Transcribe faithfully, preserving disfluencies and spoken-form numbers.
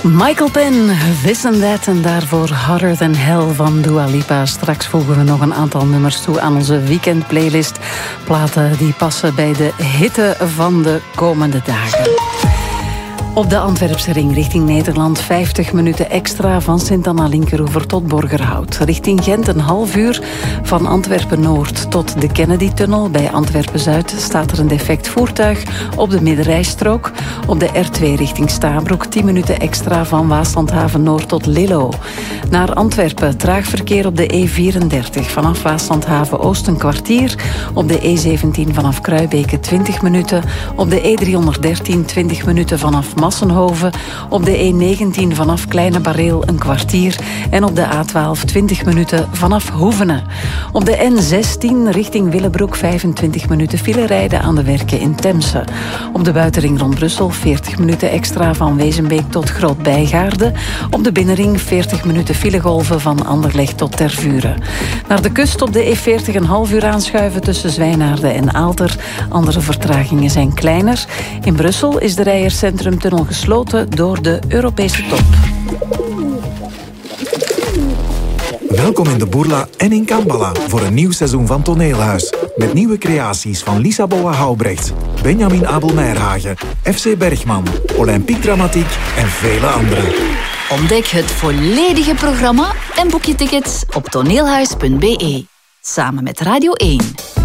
Michael Penn, This and That en daarvoor Hotter Than Hell van Dua Lipa. Straks voegen we nog een aantal nummers toe aan onze weekendplaylist. Platen die passen bij de hitte van de komende dagen. Op de Antwerpse ring richting Nederland vijftig minuten extra van Sint-Anna-Linkeroever tot Borgerhout. Richting Gent een half uur van Antwerpen-Noord tot de Kennedy-tunnel. Bij Antwerpen-Zuid staat er een defect voertuig op de middenrijstrook. Op de R twee richting Stabroek tien minuten extra van Waaslandhaven-Noord tot Lillo. Naar Antwerpen traag verkeer op de E vierendertig vanaf Waaslandhaven-Oost een kwartier. Op de E zeventien vanaf Kruibeke twintig minuten. Op de E driehonderddertien twintig minuten vanaf Massenhoven, op de E negentien vanaf Kleine Bareel een kwartier en op de A twaalf twintig minuten vanaf Hoevenen. Op de N zestien richting Willebroek vijfentwintig minuten file rijden aan de werken in Temse. Op de buitenring rond Brussel veertig minuten extra van Wezenbeek tot Groot-Bijgaarde. Op de binnenring veertig minuten filegolven van Anderlecht tot Tervuren. Naar de kust op de E veertig een half uur aanschuiven tussen Zwijnaarden en Aalter. Andere vertragingen zijn kleiner. In Brussel is de Rijerscentrum tunnel gesloten door de Europese top. Welkom in de Bourla en in Kambala voor een nieuw seizoen van Toneelhuis. Met nieuwe creaties van Lisa Boa-Houbrechts, Benjamin Abel-Meirhagen, F C Bergman, Olympique Dramatiek en vele anderen. Ontdek het volledige programma en boek je tickets op toneelhuis punt be. Samen met Radio één.